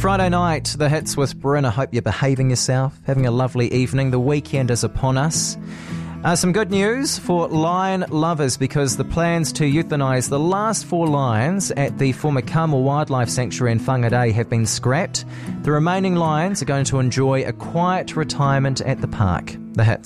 Friday night, the hits with Bryn. I hope you're behaving yourself, having a lovely evening. The weekend is upon us. Some good news for lion lovers, because the plans to euthanise the last 4 lions at the former Kama Wildlife Sanctuary in Whangarei have been scrapped. The remaining lions are going to enjoy a quiet retirement at the park. The hits.